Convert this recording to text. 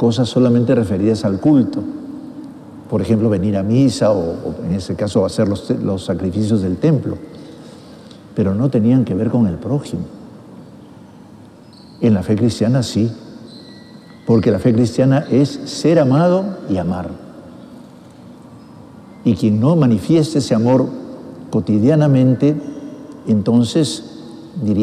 cosas solamente referidas al culto. Por ejemplo, venir a misa o en ese caso hacer los sacrificios del templo. Pero no tenían que ver con el prójimo. En la fe cristiana sí, porque la fe cristiana es ser amado y amar. Y quien no manifieste ese amor cotidianamente, entonces diría